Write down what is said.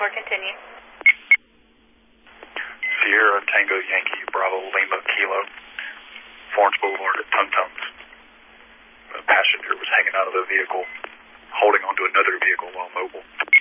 continue. Sierra Tango Yankee Bravo Lima Kilo, Florence Boulevard at Tum Tums. A passenger was hanging out of the vehicle, holding onto another vehicle while mobile.